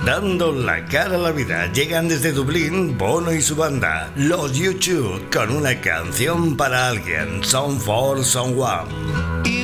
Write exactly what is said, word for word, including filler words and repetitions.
Dando la cara a la vida, llegan desde Dublín Bono y su banda, los U dos, con una canción para alguien, Song for Someone.